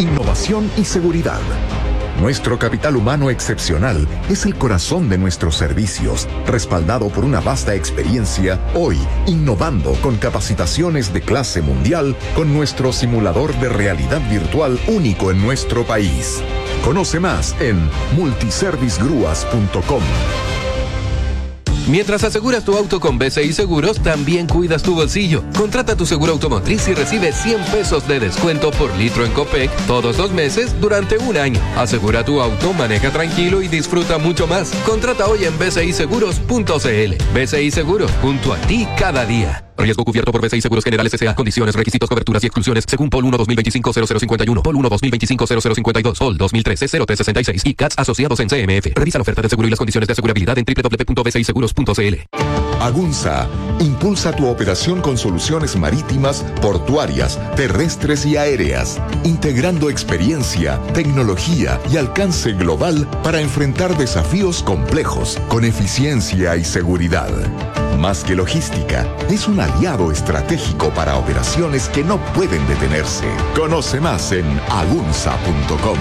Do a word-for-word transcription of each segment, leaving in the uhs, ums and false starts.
innovación y seguridad. Nuestro capital humano excepcional es el corazón de nuestros servicios, respaldado por una vasta experiencia, hoy innovando con capacitaciones de clase mundial con nuestro simulador de realidad virtual único en nuestro país. Conoce más en multiservice grúas punto com. Mientras aseguras tu auto con B C I Seguros, también cuidas tu bolsillo. Contrata tu seguro automotriz y recibe cien pesos de descuento por litro en Copec todos los meses durante un año. Asegura tu auto, maneja tranquilo y disfruta mucho más. Contrata hoy en b c i seguros punto c l. B C I Seguros, junto a ti cada día. Riesgo cubierto por B C I Seguros Generales S A. Condiciones, requisitos, coberturas y exclusiones según P O L uno dos mil veinticinco cero cero cincuenta y uno, P O L uno dos mil veinticinco cero cero cincuenta y dos, P O L dos mil trece cero tres sesenta y seis y C A T S asociados en C M F. Revisa la oferta de seguro y las condiciones de asegurabilidad en doble u doble u doble u punto b c i seguros punto c l. Agunza impulsa tu operación con soluciones marítimas, portuarias, terrestres y aéreas, integrando experiencia, tecnología y alcance global para enfrentar desafíos complejos con eficiencia y seguridad. Más que logística, es un aliado estratégico para operaciones que no pueden detenerse. Conoce más en agunza punto com.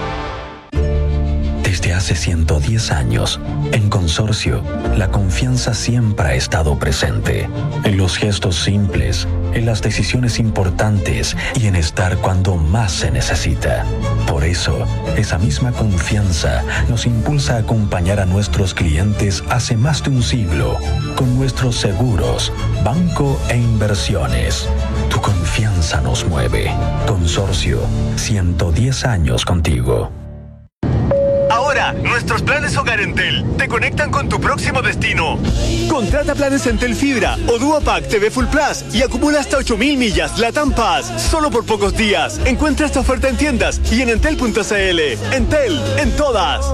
Desde hace ciento diez años, en Consorcio, la confianza siempre ha estado presente. En los gestos simples, en las decisiones importantes y en estar cuando más se necesita. Por eso, esa misma confianza nos impulsa a acompañar a nuestros clientes hace más de un siglo, con nuestros seguros, banco e inversiones. Tu confianza nos mueve. Consorcio, ciento diez años contigo. Ahora, nuestros planes Hogar Entel te conectan con tu próximo destino. Contrata planes Entel Fibra o Duopack T V Full Plus y acumula hasta ocho mil millas LATAM Pass solo por pocos días. Encuentra esta oferta en tiendas y en entel punto c l. Entel, en todas.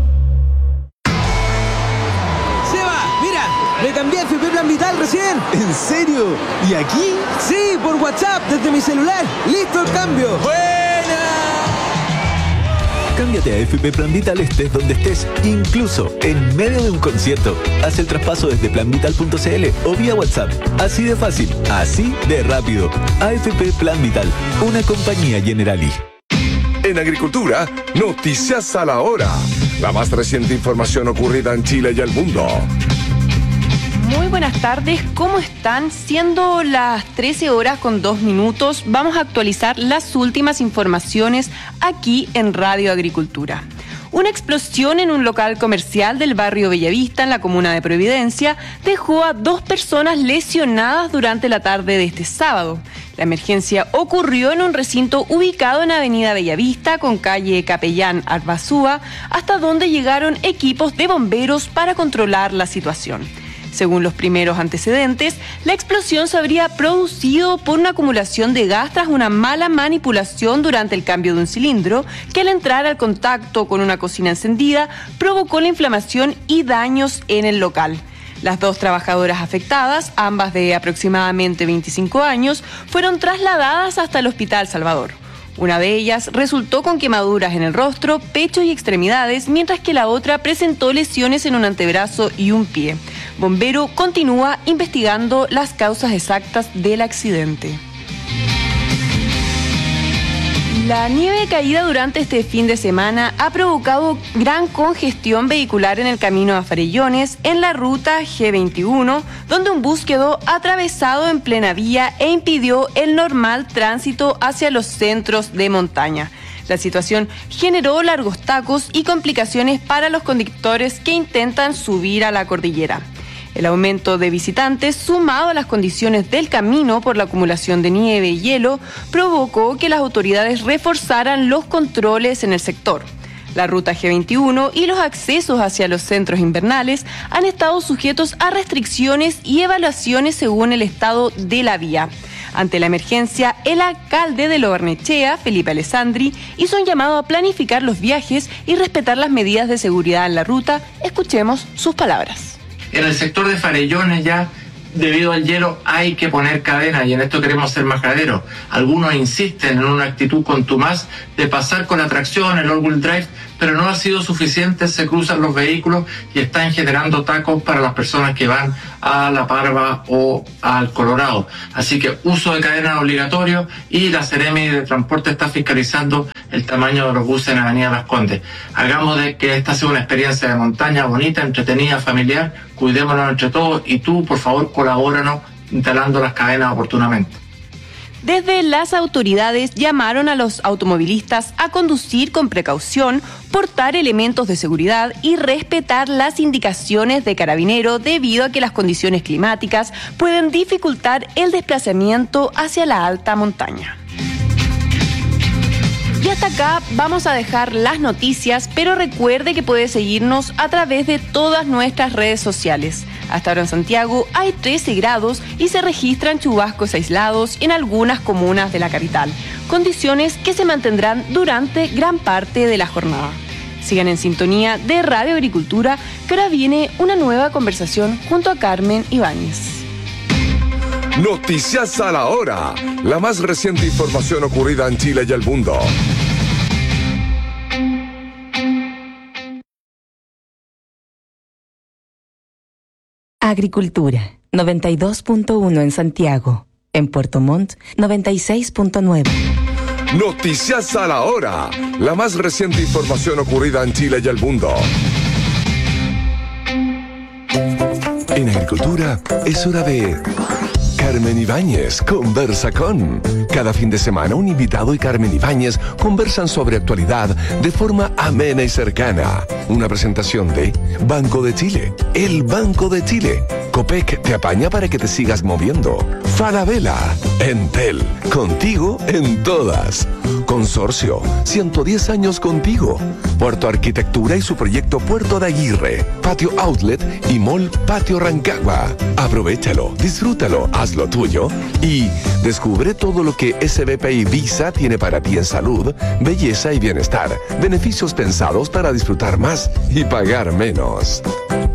Seba, mira, me cambié a F P Plan Vital recién. ¿En serio? ¿Y aquí? Sí, por WhatsApp, desde mi celular. ¡Listo el cambio! ¡Buena! Cámbiate a F P Plan Vital estés donde estés, incluso en medio de un concierto. Haz el traspaso desde plan vital punto c l o vía WhatsApp. Así de fácil, así de rápido. A F P Plan Vital, una compañía Generali. En Agricultura, noticias a la hora. La más reciente información ocurrida en Chile y el mundo. Muy buenas tardes, ¿cómo están? Siendo las trece horas con dos minutos, vamos a actualizar las últimas informaciones aquí en Radio Agricultura. Una explosión en un local comercial del barrio Bellavista, en la comuna de Providencia, dejó a dos personas lesionadas durante la tarde de este sábado. La emergencia ocurrió en un recinto ubicado en Avenida Bellavista con calle Capellán Arbazúa, hasta donde llegaron equipos de bomberos para controlar la situación. Según los primeros antecedentes, la explosión se habría producido por una acumulación de gas tras una mala manipulación durante el cambio de un cilindro, que al entrar al contacto con una cocina encendida provocó la inflamación y daños en el local. Las dos trabajadoras afectadas, ambas de aproximadamente veinticinco años, fueron trasladadas hasta el Hospital Salvador. Una de ellas resultó con quemaduras en el rostro, pecho y extremidades, mientras que la otra presentó lesiones en un antebrazo y un pie. Bombero continúa investigando las causas exactas del accidente. La nieve caída durante este fin de semana ha provocado gran congestión vehicular en el camino a Farellones, en la ruta G veintiuno, donde un bus quedó atravesado en plena vía e impidió el normal tránsito hacia los centros de montaña. La situación generó largos tacos y complicaciones para los conductores que intentan subir a la cordillera. El aumento de visitantes, sumado a las condiciones del camino por la acumulación de nieve y hielo, provocó que las autoridades reforzaran los controles en el sector. La ruta G veintiuno y los accesos hacia los centros invernales han estado sujetos a restricciones y evaluaciones según el estado de la vía. Ante la emergencia, el alcalde de Lo Barnechea, Felipe Alessandri, hizo un llamado a planificar los viajes y respetar las medidas de seguridad en la ruta. Escuchemos sus palabras. En el sector de Farellones ya, debido al hielo, hay que poner cadena y en esto queremos ser majaderos. Algunos insisten en una actitud contumaz de pasar con la tracción, el all-wheel drive, pero no ha sido suficiente, se cruzan los vehículos y están generando tacos para las personas que van a La Parva o al Colorado. Así que uso de cadena obligatorio y la Seremi de Transporte está fiscalizando el tamaño de los buses en Avenida Las Condes. Hagamos de que esta sea una experiencia de montaña bonita, entretenida, familiar. Cuidémonos entre todos y tú, por favor, colabóranos instalando las cadenas oportunamente. Desde las autoridades llamaron a los automovilistas a conducir con precaución, portar elementos de seguridad y respetar las indicaciones de Carabinero debido a que las condiciones climáticas pueden dificultar el desplazamiento hacia la alta montaña. Y hasta acá vamos a dejar las noticias, pero recuerde que puede seguirnos a través de todas nuestras redes sociales. Hasta ahora en Santiago hay trece grados y se registran chubascos aislados en algunas comunas de la capital, condiciones que se mantendrán durante gran parte de la jornada. Sigan en sintonía de Radio Agricultura, que ahora viene una nueva conversación junto a Carmen Ibáñez. Noticias a la hora. La más reciente información ocurrida en Chile y el mundo. Agricultura, noventa y dos punto uno en Santiago. En Puerto Montt, noventa y seis punto nueve. Noticias a la hora. La más reciente información ocurrida en Chile y el mundo. En Agricultura es hora de Carmen Ibáñez conversa con. Cada fin de semana un invitado y Carmen Ibáñez conversan sobre actualidad de forma amena y cercana. Una presentación de Banco de Chile, el Banco de Chile. Copec te apaña para que te sigas moviendo. Falabella, Entel, contigo en todas. Consorcio, ciento diez años contigo. Puerto Arquitectura y su proyecto Puerto de Aguirre. Patio Outlet y Mall Patio Rancagua. Aprovéchalo, disfrútalo, hazlo tuyo y descubre todo lo que S B P y Visa tiene para ti en salud, belleza y bienestar. Beneficios pensados para disfrutar más y pagar menos.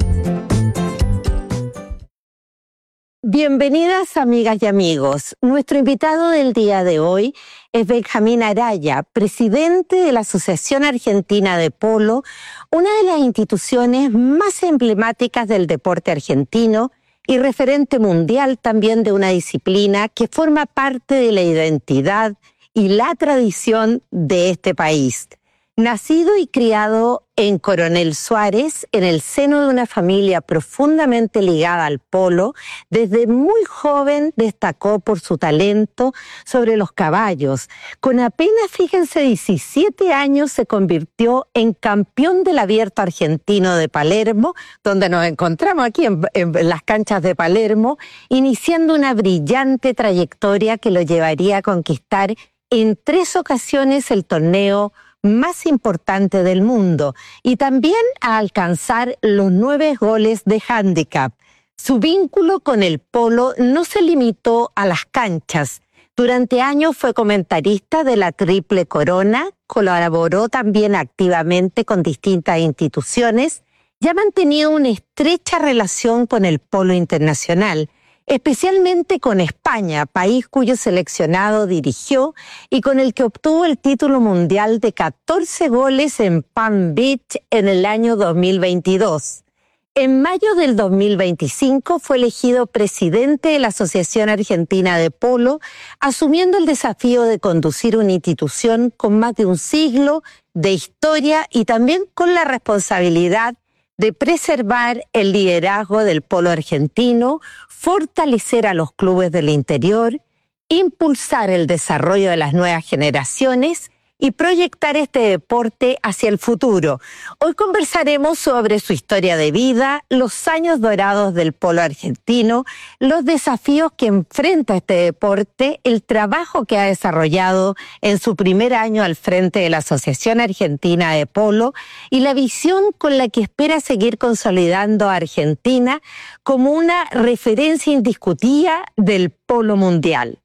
Bienvenidas amigas y amigos. Nuestro invitado del día de hoy es Benjamín Araya, presidente de la Asociación Argentina de Polo, una de las instituciones más emblemáticas del deporte argentino y referente mundial también de una disciplina que forma parte de la identidad y la tradición de este país. Nacido y criado en Coronel Suárez, en el seno de una familia profundamente ligada al polo, desde muy joven destacó por su talento sobre los caballos. Con apenas, fíjense, diecisiete años se convirtió en campeón del Abierto Argentino de Palermo, donde nos encontramos aquí en, en las canchas de Palermo, iniciando una brillante trayectoria que lo llevaría a conquistar en tres ocasiones el torneo más importante del mundo y también a alcanzar los nueve goles de handicap. Su vínculo con el polo no se limitó a las canchas. Durante años fue comentarista de la Triple Corona, colaboró también activamente con distintas instituciones y ha mantenido una estrecha relación con el polo internacional, especialmente con España, país cuyo seleccionado dirigió y con el que obtuvo el título mundial de catorce goles en Palm Beach en el año dos mil veintidós. En mayo del dos mil veinticinco fue elegido presidente de la Asociación Argentina de Polo, asumiendo el desafío de conducir una institución con más de un siglo de historia y también con la responsabilidad de preservar el liderazgo del polo argentino, fortalecer a los clubes del interior, impulsar el desarrollo de las nuevas generaciones y proyectar este deporte hacia el futuro. Hoy conversaremos sobre su historia de vida, los años dorados del polo argentino, los desafíos que enfrenta este deporte, el trabajo que ha desarrollado en su primer año al frente de la Asociación Argentina de Polo y la visión con la que espera seguir consolidando a Argentina como una referencia indiscutida del polo mundial.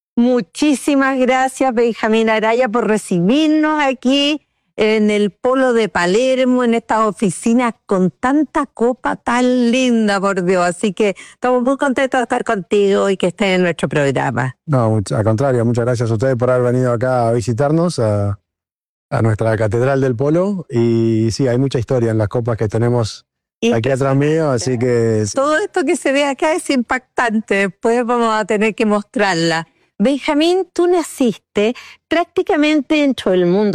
Muchísimas gracias, Benjamín Araya, por recibirnos aquí en el Polo de Palermo, en estas oficinas con tanta copa tan linda, por Dios. Así que estamos muy contentos de estar contigo y que estés en nuestro programa. No, al contrario, muchas gracias a ustedes por haber venido acá a visitarnos, a, a nuestra Catedral del Polo. Y sí, hay mucha historia en las copas que tenemos aquí atrás mío, así que... Todo esto que se ve acá es impactante, después vamos a tener que mostrarla. Benjamín, tú naciste prácticamente dentro del mundo